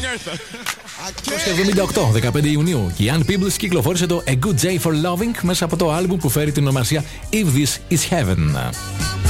Το 15 Ιουνίου και η Ann Peebles κυκλοφόρησε το A Good Day for Loving μέσα από το άλμπουμ που φέρει την ονομασία If This Is Heaven.